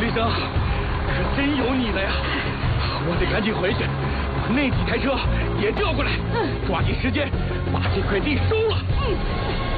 医生，可真有你的呀！我得赶紧回去，把那几台车也调过来，抓紧时间把这块地收了。